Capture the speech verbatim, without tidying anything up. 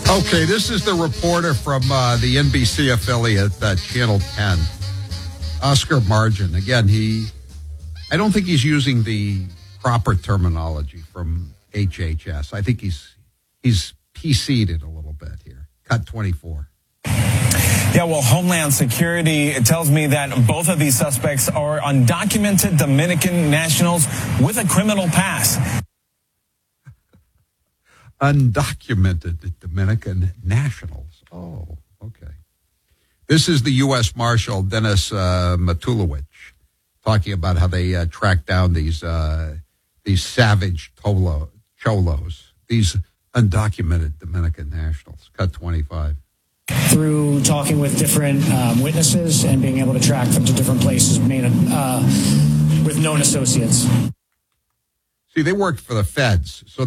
Okay, this is the reporter from uh, the N B C affiliate, uh, Channel ten, Oscar Margin. Again, he, I don't think he's using the proper terminology from H H S. I think he's he's P C'd it a little bit here. Cut twenty-four. Yeah, well, Homeland Security tells me that both of these suspects are undocumented Dominican nationals with a criminal past. Undocumented Dominican nationals. Oh, okay. This is the U S Marshal Dennis uh, Matulewicz talking about how they uh, tracked down these uh, these savage tolo, cholos, these undocumented Dominican nationals. Cut twenty-five. Through talking with different um, witnesses and being able to track them to different places made uh, with known associates. See, they worked for the feds, so